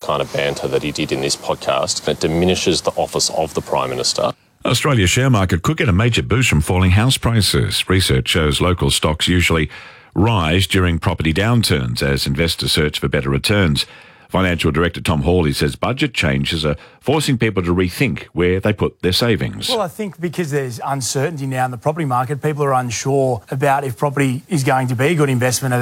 kind of banter that he did in this podcast. It diminishes the office of the Prime Minister. Australia's share market could get a major boost from falling house prices. Research shows local stocks usually rise during property downturns as investors search for better returns. Financial Director Tom Hawley says budget changes are forcing people to rethink where they put their savings. Well, I think because there's uncertainty now in the property market, people are unsure about if property is going to be a good investment.